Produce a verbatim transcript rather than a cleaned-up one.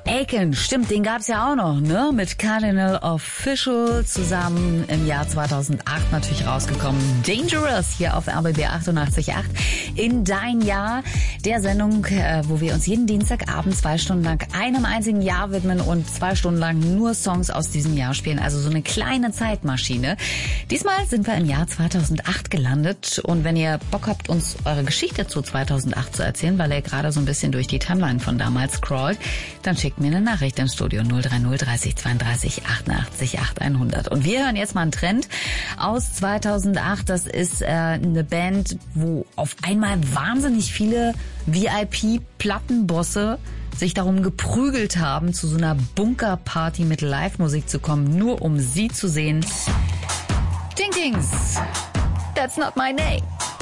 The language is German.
Aiken, stimmt, den gab's ja auch noch, ne? Mit Cardinal Official zusammen im Jahr zweitausendacht natürlich rausgekommen. Dangerous hier auf R B B achtundachtzig Komma acht in Dein Jahr, der Sendung, äh, wo wir uns jeden Dienstagabend zwei Stunden lang einem einzigen Jahr widmen und zwei Stunden lang nur Songs aus diesem Jahr spielen. Also so eine kleine Zeitmaschine. Diesmal sind wir im Jahr zweitausendacht gelandet und wenn ihr Bock habt, uns eure Geschichte zu zweitausendacht zu erzählen, weil ihr gerade so ein bisschen durch die Timeline von damals scrollt, dann schickt mir eine Nachricht ins Studio null drei null dreißig zweiunddreißig achtundachtzig acht hundert. Und wir hören jetzt mal einen Trend aus zweitausendacht. Das ist äh, eine Band, wo auf einmal wahnsinnig viele V I P-Plattenbosse sich darum geprügelt haben, zu so einer Bunkerparty mit Live-Musik zu kommen, nur um sie zu sehen. Ding Dings, that's not my name.